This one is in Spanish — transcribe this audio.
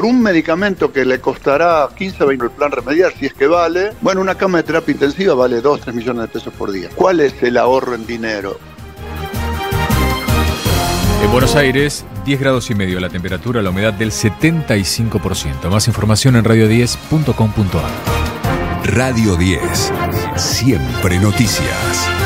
un medicamento que le costará 15 o 20 el plan remediar, si es que vale, bueno, una cama de terapia intensiva vale 2, 3 millones de pesos por día. ¿Cuál es el ahorro en dinero? En Buenos Aires, 10 grados y medio la temperatura, la humedad del 75%. Más información en radio10.com.ar. Radio 10. Siempre noticias.